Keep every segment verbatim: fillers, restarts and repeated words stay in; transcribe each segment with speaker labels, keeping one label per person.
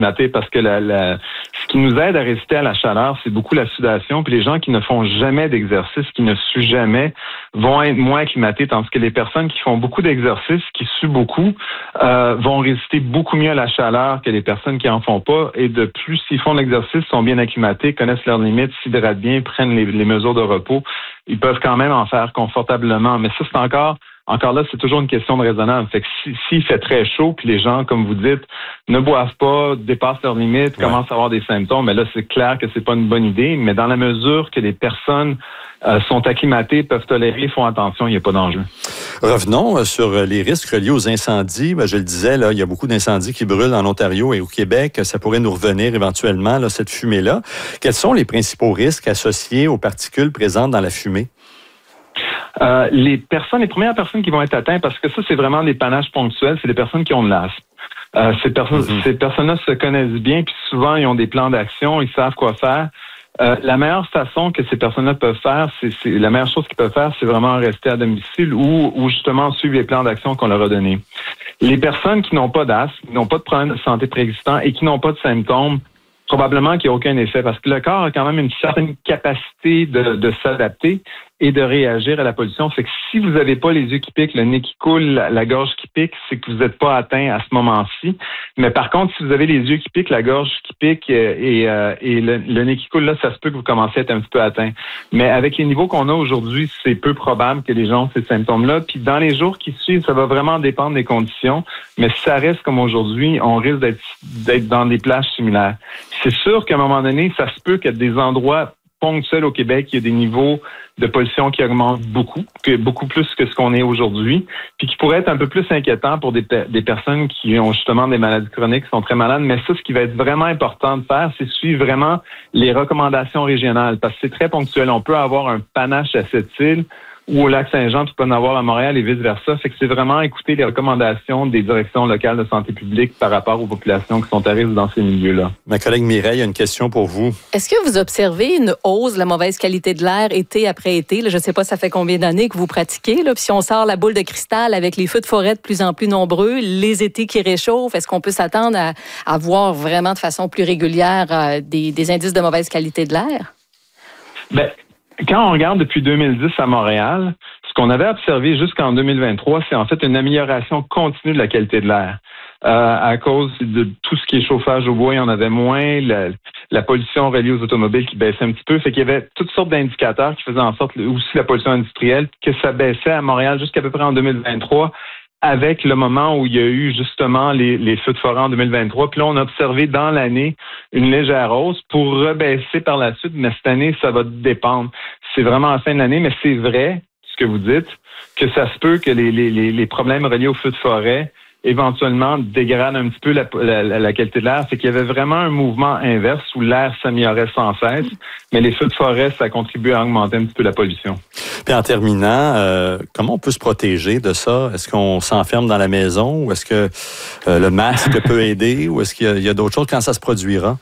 Speaker 1: acclimater parce que la, la, ce qui nous aide à résister à la chaleur, c'est beaucoup la sudation. Puis les gens qui ne font jamais d'exercice, qui ne suent jamais, vont être moins acclimatés, tandis que les personnes qui font beaucoup d'exercice, qui suent beaucoup, euh, vont résister beaucoup mieux à la chaleur que les personnes qui en font pas. Et de plus, s'ils font de l'exercice, sont bien acclimatés, connaissent leurs limites, s'hydratent bien, prennent les, les mesures de repos, ils peuvent quand même en faire confortablement. Mais ça, c'est encore... Encore là, c'est toujours une question de raisonnable. Fait que si, s'il fait très chaud, puis les gens, comme vous dites, ne boivent pas, dépassent leurs limites, ouais. commencent à avoir des symptômes, mais là, c'est clair que c'est pas une bonne idée. Mais dans la mesure que les personnes euh, sont acclimatées, peuvent tolérer, font attention, il n'y a pas d'enjeu.
Speaker 2: Revenons sur les risques reliés aux incendies. Ben, je le disais, là, il y a beaucoup d'incendies qui brûlent en Ontario et au Québec. Ça pourrait nous revenir éventuellement, là, cette fumée-là. Quels sont les principaux risques associés aux particules présentes dans la fumée?
Speaker 1: Euh, les personnes, les premières personnes qui vont être atteintes, parce que ça, c'est vraiment des panaches ponctuels, c'est des personnes qui ont de l'asthme. Euh, ces, perso- mm-hmm. ces personnes-là se connaissent bien, puis souvent, ils ont des plans d'action, ils savent quoi faire. Euh, la meilleure façon que ces personnes-là peuvent faire, c'est, c'est la meilleure chose qu'ils peuvent faire, c'est vraiment rester à domicile ou, ou justement suivre les plans d'action qu'on leur a donnés. Les personnes qui n'ont pas d'asthme, qui n'ont pas de problème de santé préexistant et qui n'ont pas de symptômes, probablement qu'il n'y a aucun effet, parce que le corps a quand même une certaine capacité de, de s'adapter et de réagir à la pollution. Fait que si vous n'avez pas les yeux qui piquent, le nez qui coule, la, la gorge qui pique, c'est que vous n'êtes pas atteint à ce moment-ci. Mais par contre, si vous avez les yeux qui piquent, la gorge qui pique et, euh, et le, le nez qui coule, là, ça se peut que vous commencez à être un petit peu atteint. Mais avec les niveaux qu'on a aujourd'hui, c'est peu probable que les gens ont ces symptômes-là. Puis dans les jours qui suivent, ça va vraiment dépendre des conditions. Mais si ça reste comme aujourd'hui, on risque d'être, d'être dans des plages similaires. C'est sûr qu'à un moment donné, ça se peut qu'il y ait des endroits ponctuels au Québec, il y a des niveaux de pollution qui augmentent beaucoup, que beaucoup plus que ce qu'on est aujourd'hui, puis qui pourraient être un peu plus inquiétants pour des, des personnes qui ont justement des maladies chroniques, qui sont très malades. Mais ça, ce qui va être vraiment important de faire, c'est suivre vraiment les recommandations régionales, parce que c'est très ponctuel. On peut avoir un panache à cette île ou au Lac-Saint-Jean, tu peux en avoir à Montréal et vice-versa. Fait que c'est vraiment écouter les recommandations des directions locales de santé publique par rapport aux populations qui sont à risque dans ces milieux-là.
Speaker 2: Ma collègue Mireille a une question pour vous.
Speaker 3: Est-ce que vous observez une hausse de la mauvaise qualité de l'air été après été? Là, je ne sais pas ça fait combien d'années que vous pratiquez. Là. Puis si on sort la boule de cristal avec les feux de forêt de plus en plus nombreux, les étés qui réchauffent, est-ce qu'on peut s'attendre à, à voir vraiment de façon plus régulière euh, des, des indices de mauvaise qualité de l'air?
Speaker 1: Ben, quand on regarde depuis deux mille dix à Montréal, ce qu'on avait observé jusqu'en deux mille vingt-trois, c'est en fait une amélioration continue de la qualité de l'air. Euh, à cause de tout ce qui est chauffage au bois, il y en avait moins, la, la pollution reliée aux automobiles qui baissait un petit peu. Fait qu'il y avait toutes sortes d'indicateurs qui faisaient en sorte, aussi la pollution industrielle, que ça baissait à Montréal jusqu'à peu près en deux mille vingt-trois, avec le moment où il y a eu justement les, les feux de forêt en deux mille vingt-trois. Puis là, on a observé dans l'année une légère hausse pour rebaisser par la suite, mais cette année, ça va dépendre. C'est vraiment à la fin de l'année, mais c'est vrai, ce que vous dites, que ça se peut que les, les, les problèmes reliés aux feux de forêt éventuellement dégradent un petit peu la, la, la qualité de l'air. C'est qu'il y avait vraiment un mouvement inverse où l'air s'améliorait sans cesse, mais les feux de forêt, ça contribue à augmenter un petit peu la pollution.
Speaker 2: Puis en terminant, euh, comment on peut se protéger de ça? Est-ce qu'on s'enferme dans la maison ou est-ce que euh, le masque peut aider ou est-ce qu'il y a, il y a d'autres choses quand ça se produira?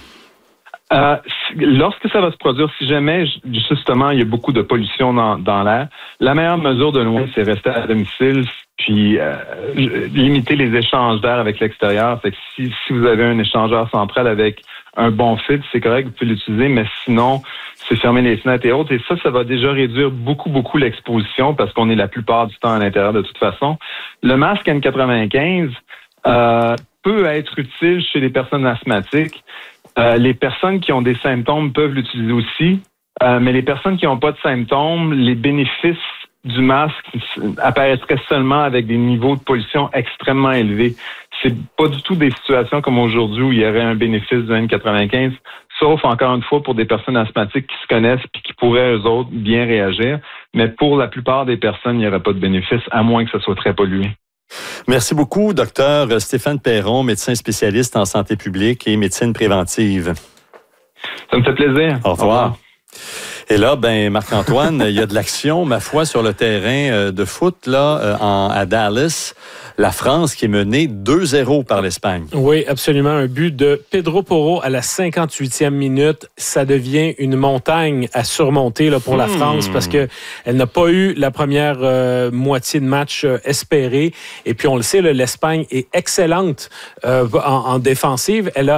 Speaker 1: Euh, lorsque ça va se produire, si jamais, justement, il y a beaucoup de pollution dans, dans l'air, la meilleure mesure de loin, c'est rester à domicile puis euh, limiter les échanges d'air avec l'extérieur. Fait que si, si vous avez un échangeur central avec un bon filtre, c'est correct, vous pouvez l'utiliser, mais sinon, c'est fermer les fenêtres et autres. Et ça, ça va déjà réduire beaucoup, beaucoup l'exposition parce qu'on est la plupart du temps à l'intérieur de toute façon. Le masque N quatre-vingt-quinze euh, peut être utile chez les personnes asthmatiques. Euh, les personnes qui ont des symptômes peuvent l'utiliser aussi, euh, mais les personnes qui n'ont pas de symptômes, les bénéfices du masque apparaîtraient seulement avec des niveaux de pollution extrêmement élevés. C'est pas du tout des situations comme aujourd'hui où il y aurait un bénéfice du N quatre-vingt-quinze, sauf encore une fois pour des personnes asthmatiques qui se connaissent et qui pourraient eux autres bien réagir. Mais pour la plupart des personnes, il n'y aurait pas de bénéfice, à moins que ce soit très pollué.
Speaker 2: Merci beaucoup, docteur Stéphane Perron, médecin spécialiste en santé publique et médecine préventive.
Speaker 1: Ça me fait plaisir.
Speaker 2: Au revoir. Au revoir. Et là, ben Marc-Antoine, il y a de l'action, ma foi, sur le terrain de foot là, en, à Dallas. La France qui est menée deux zéro par l'Espagne.
Speaker 4: Oui, absolument. Un but de Pedro Porro à la cinquante-huitième minute. Ça devient une montagne à surmonter là, pour la France parce que elle n'a pas eu la première euh, moitié de match euh, espérée. Et puis, on le sait, là, l'Espagne est excellente euh, en, en défensive. Elle a